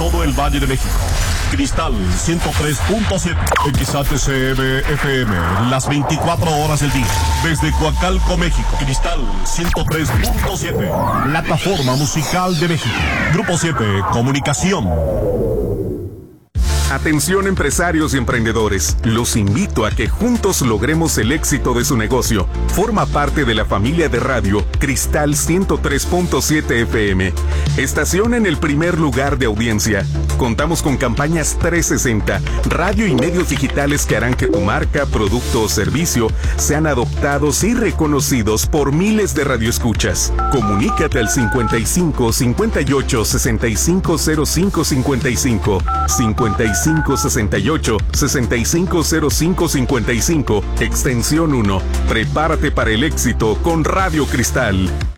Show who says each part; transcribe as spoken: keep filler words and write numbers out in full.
Speaker 1: todo el Valle de México. Cristal ciento tres punto siete, X H C M F M, las veinticuatro horas del día. Desde Coacalco, México. Cristal ciento tres punto siete, plataforma musical de México. Grupo siete, Comunicación.
Speaker 2: Atención empresarios y emprendedores, los invito a que juntos logremos el éxito de su negocio. Forma parte de la familia de radio Cristal ciento tres punto siete F M, estación en el primer lugar de audiencia. Contamos con campañas trescientos sesenta, radio y medios digitales que harán que tu marca, producto o servicio sean adoptados y reconocidos por miles de radioescuchas. Comunícate al cincuenta y cinco, cincuenta y ocho, sesenta y cinco cero cinco cincuenta y cinco, cincuenta y cinco sesenta y ocho, sesenta y cinco cero cinco cincuenta y cinco, extensión uno. Prepárate para el éxito con Radio Cristal.